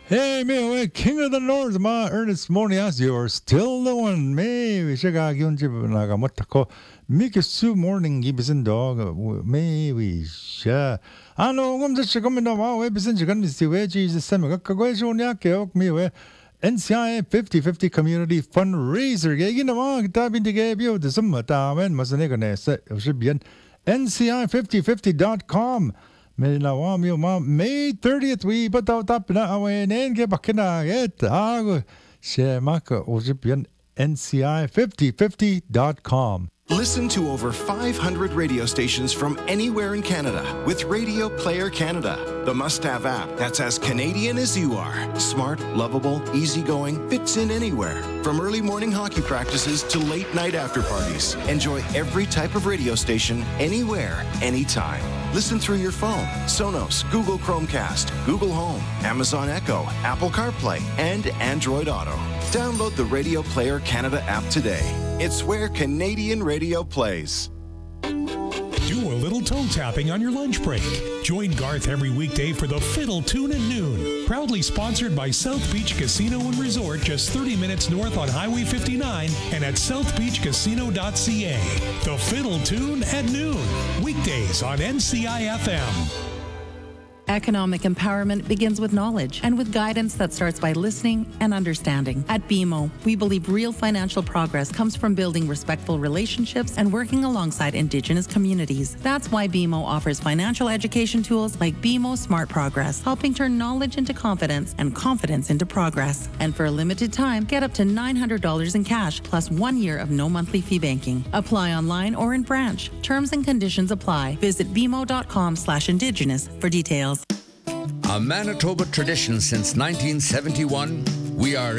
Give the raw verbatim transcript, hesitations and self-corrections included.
Hey, me, King of the North, ma Ernest Monias, you're still the one. Me, siya yun si nagamot ako. Mikisu morning gibisin dog. Me, we siya. Ano, ngam sa siya kami na ma, we bisin siya kami si we, Jesus, sa mga kagway siya niya, kaya me, we. N C I A fifty fifty Community Fundraiser. Kaya ginawa, kita bintigay biyo, dasam matamen, masanay ko na, sa, siya N C I fifty fifty dot com. May nawa mi ma May thirtieth we bataw tap na awen ke bakina get ago she maka ojipian N C I fifty fifty dot com. Listen to over five hundred radio stations from anywhere in Canada with Radio Player Canada, the must-have app that's as Canadian as you are. Smart, lovable, easygoing, fits in anywhere. From early morning hockey practices to late night after parties. Enjoy every type of radio station, anywhere, anytime. Listen through your phone, Sonos, Google Chromecast, Google Home, Amazon Echo, Apple CarPlay, and Android Auto. Download the Radio Player Canada app today. It's where Canadian radio plays. Do a little toe tapping on your lunch break. Join Garth every weekday for the Fiddle Tune at noon. Proudly sponsored by South Beach Casino and Resort, just thirty minutes north on Highway fifty-nine and at south beach casino dot c a. The Fiddle Tune at noon. Weekdays on N C I F M. Economic empowerment begins with knowledge and with guidance that starts by listening and understanding. At B M O, we believe real financial progress comes from building respectful relationships and working alongside Indigenous communities. That's why B M O offers financial education tools like B M O Smart Progress, helping turn knowledge into confidence and confidence into progress. And for a limited time, get up to nine hundred dollars in cash plus one year of no monthly fee banking. Apply online or in branch. Terms and conditions apply. Visit b m o dot com slash indigenous for details. A Manitoba tradition since nineteen seventy-one, we are